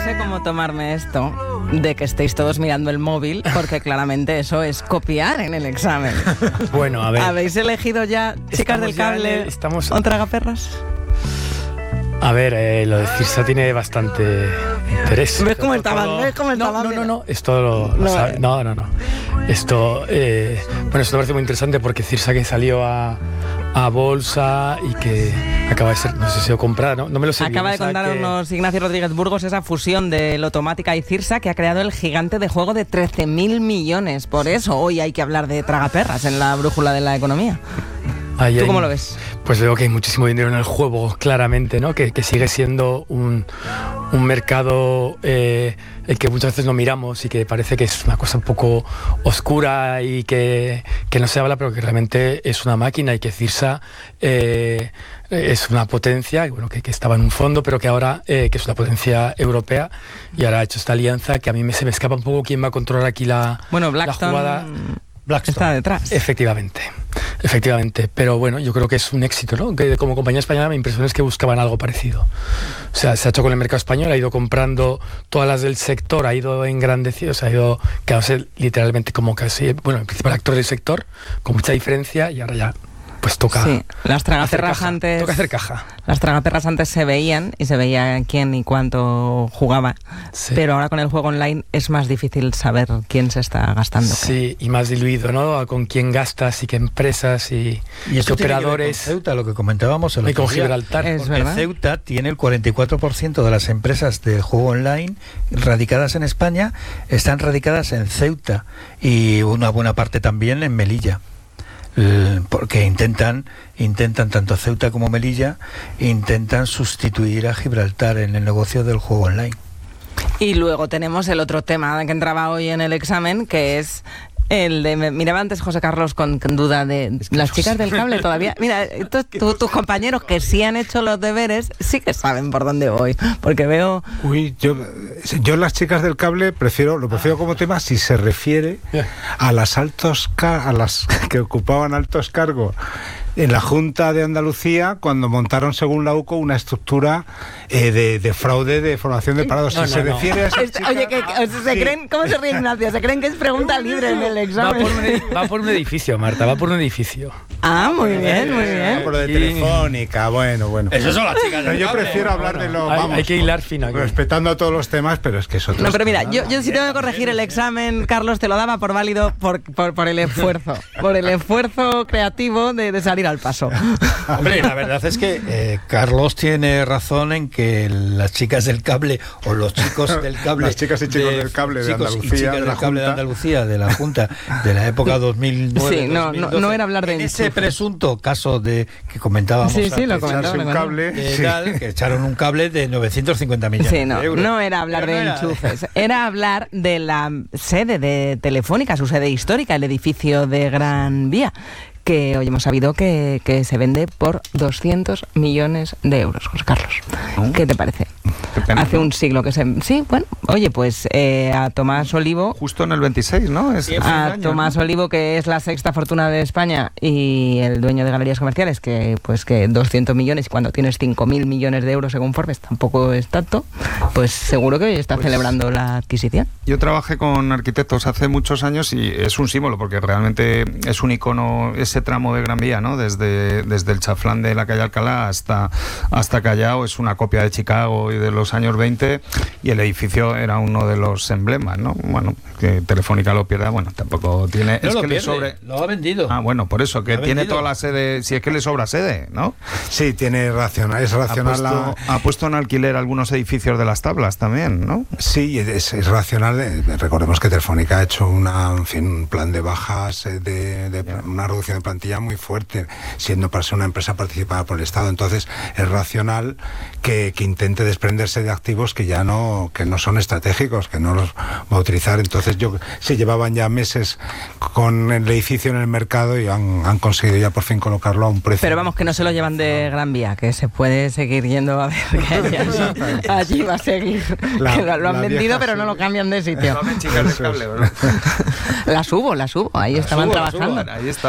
sé cómo tomarme esto de que estéis todos mirando el móvil, porque claramente eso es copiar en el examen. Bueno, a ver. ¿Habéis elegido ya Chicas del Cable o Tragaperras? A ver, lo de Cirsa tiene bastante interés. ¿Ves cómo estaban? No. Esto lo sabe. No. Esto, bueno, esto me parece muy interesante porque Cirsa que salió a bolsa y que acaba de ser, no sé si lo comprada, no me lo sé. Acaba bien, de contarnos Ignacio Rodríguez Burgos esa fusión de Lotomática y Cirsa que ha creado el gigante de juego de 13.000 millones. Por eso hoy hay que hablar de Tragaperras en la brújula de la economía. ¿Tú cómo lo ves? Pues veo que hay muchísimo dinero en el juego, claramente, ¿no? Que sigue siendo un mercado el que muchas veces no miramos y que parece que es una cosa un poco oscura y que no se habla, pero que realmente es una máquina y que Cirsa es una potencia, y bueno, que estaba en un fondo, pero que ahora que es una potencia europea y ahora ha hecho esta alianza que a mí se me escapa un poco quién va a controlar aquí la jugada. Blackstone está detrás. Efectivamente, pero bueno, yo creo que es un éxito, ¿no? Que como compañía española mi impresión es que buscaban algo parecido. O sea, se ha hecho con el mercado español, ha ido comprando todas las del sector, ha ido engrandecido, ha ido quedándose literalmente como casi, bueno, el principal actor del sector, con mucha diferencia, y ahora ya pues toca. Sí, las tragaperras antes. Toca hacer caja. Las tragaperras antes se veían y se veía quién y cuánto jugaba. Sí. Pero ahora con el juego online es más difícil saber quién se está gastando. Sí, y más diluido, ¿no? Con quién gastas y qué empresas y qué operadores. Con Ceuta, lo que comentábamos el otro día. Gibraltar. Porque Ceuta tiene el 44% de las empresas de juego online radicadas en España, están radicadas en Ceuta y una buena parte también en Melilla. Porque intentan tanto Ceuta como Melilla intentan sustituir a Gibraltar en el negocio del juego online. Y luego tenemos el otro tema que entraba hoy en el examen, que es el de, miraba antes José Carlos con duda de las chicas del cable todavía. Mira, tus compañeros que sí han hecho los deberes sí que saben por dónde voy, porque veo. Uy, yo las chicas del cable lo prefiero como tema si se refiere a las que ocupaban altos cargos en la Junta de Andalucía cuando montaron, según la UCO, una estructura de fraude de formación de parados. Si se refiere a esas chicas... Oye, creen, ¿cómo se ríe Ignacio? ¿Se creen que es pregunta libre en el examen? Va por un edificio, Marta, va por un edificio. Ah, muy bien, muy bien. Por lo de Telefónica, bueno. Eso son las chicas del Yo prefiero hablar de lo... Hay que hilar fino aquí. Respetando a todos los temas, pero es que es otro. No, pero mira, yo si tengo que corregir el examen, Carlos, te lo daba por válido por el esfuerzo. Por el esfuerzo creativo de salir al paso. Hombre, la verdad es que Carlos tiene razón en que las chicas del cable o los chicos del cable, las chicas y chicos del cable de Andalucía, de la Junta de la época 2009. Sí, 2012, no era hablar de ese presunto caso de que comentábamos. Sí, lo comentaba. Un cable, que echaron un cable de 950 millones de euros. No era hablar de enchufes, era hablar de la sede de Telefónica, su sede histórica, el edificio de Gran Vía, que hoy hemos sabido que se vende por 200 millones de euros, José Carlos. ¿Qué te parece? Hace un siglo que se... Sí, bueno, oye, pues a Tomás Olivo... Justo en el 26, ¿no? A Tomás Olivo, que es la sexta fortuna de España y el dueño de Galerías Comerciales, que 200 millones, y cuando tienes 5.000 millones de euros según Forbes, tampoco es tanto, pues seguro que hoy está celebrando la adquisición. Yo trabajé con arquitectos hace muchos años y es un símbolo, porque realmente es un icono ese tramo de Gran Vía, ¿no? Desde el chaflán de la calle Alcalá hasta Callao, es una copia de Chicago y de los años 20, y el edificio era uno de los emblemas, ¿no? Bueno, que Telefónica lo pierda, bueno, tampoco tiene... No es lo que pierde, lo ha vendido. Ah, bueno, por eso, que tiene toda la sede, si es que le sobra sede, ¿no? Sí, es racional. Ha puesto en alquiler algunos edificios de las tablas también, ¿no? Sí, es racional. Recordemos que Telefónica ha hecho un plan de bajas, una reducción de plantilla muy fuerte, siendo para ser una empresa participada por el Estado. Entonces, es racional que intente desprenderse de activos que no son estratégicos, que no los va a utilizar. Entonces, se llevaban ya meses con el edificio en el mercado y han conseguido ya por fin colocarlo a un precio. Pero vamos, que no se lo llevan de Gran Vía, que se puede seguir yendo a ver que allí va a seguir. Lo han vendido, vieja, pero no lo cambian de sitio. Chicas del cable, ¿verdad? Las hubo, ahí estaban trabajando. Ahí estaban. Ahí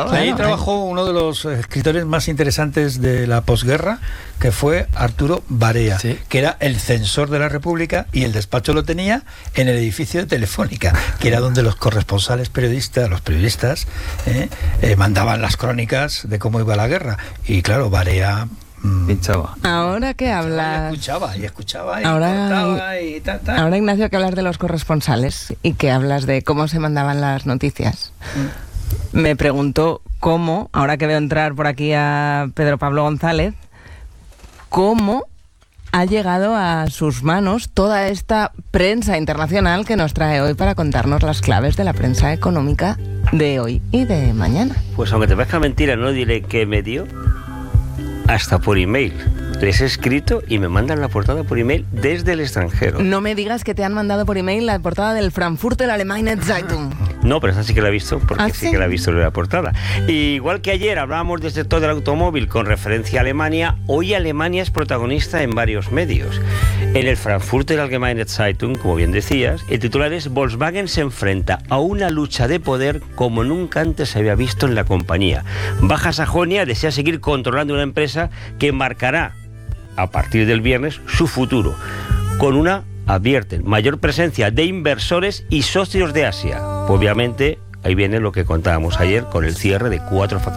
trabajó uno de los escritores más interesantes de la posguerra, que fue Arturo Barea, Sí. que era el censor de la República, y el despacho lo tenía en el edificio de Telefónica, que era donde los corresponsales periodistas, los periodistas, mandaban las crónicas de cómo iba la guerra. Y claro, Barea... Pinchaba. Ahora que hablas... Y escuchaba y Ahora- cortaba y tal. Ahora, Ignacio, que hablas de los corresponsales y que hablas de cómo se mandaban las noticias. Me pregunto cómo, ahora que veo entrar por aquí a Pedro Pablo González, cómo ha llegado a sus manos toda esta prensa internacional que nos trae hoy para contarnos las claves de la prensa económica de hoy y de mañana. Pues aunque te parezca mentira, no diré qué medio, hasta por email. Les he escrito y me mandan la portada por email desde el extranjero. No me digas que te han mandado por email la portada del Frankfurter Allgemeine Zeitung. No, pero esa sí que la he visto, porque ¿Ah, sí sí? que la he visto en la portada. Y igual que ayer hablábamos del sector del automóvil con referencia a Alemania, hoy Alemania es protagonista en varios medios. En el Frankfurter Allgemeine Zeitung, como bien decías, el titular es: Volkswagen se enfrenta a una lucha de poder como nunca antes se había visto en la compañía. Baja Sajonia desea seguir controlando una empresa que marcará a partir del viernes su futuro, con una, advierten, mayor presencia de inversores y socios de Asia. Obviamente, ahí viene lo que contábamos ayer con el cierre de 4